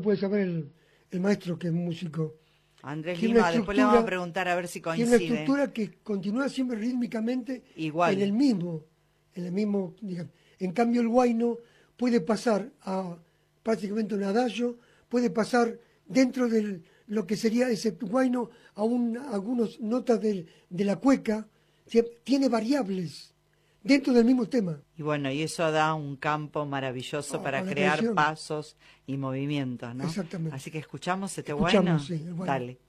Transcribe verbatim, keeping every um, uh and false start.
puede saber el, el maestro que es músico. Andrés Tiene Lima, una después le vamos a estructura- preguntar a ver si Tiene una coincide. estructura que continúa siempre rítmicamente Igual. en el mismo, en el mismo, digamos. En cambio el huayno puede pasar a prácticamente un adagio, puede pasar dentro de lo que sería ese huayno a un, algunas notas del- de la cueca, ¿sí? Tiene variables dentro del mismo tema. Y bueno, y eso da un campo maravilloso Ah, para para la crear creación. pasos y movimientos, ¿no? Exactamente. Así que escuchamos este Escuchamos, huayno. sí, el huayno. Dale.